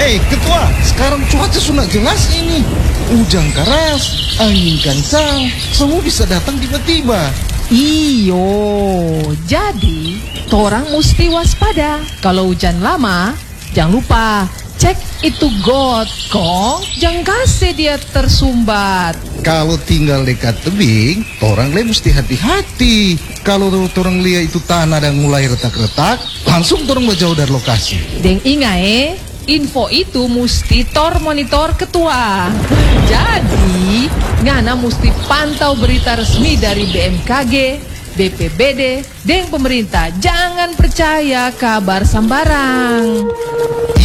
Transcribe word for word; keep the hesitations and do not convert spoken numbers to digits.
Hei ketua, sekarang cuaca sudah jelas ini. Hujan keras, angin kencang, semua bisa datang tiba-tiba. Iyo, jadi torang mesti waspada. Kalau hujan lama, jangan lupa cek itu got, kong jangan kasih dia tersumbat. Kalau tinggal dekat tebing, orang le mesti hati-hati. Kalau orang lihat itu tanah dan mulai retak-retak, langsung orang jauh dari lokasi. Deng ingat eh, info itu mesti tor monitor ketua. Jadi, ngana mesti pantau berita resmi dari B M K G, B P B D, dan pemerintah. Jangan percaya kabar sambarang.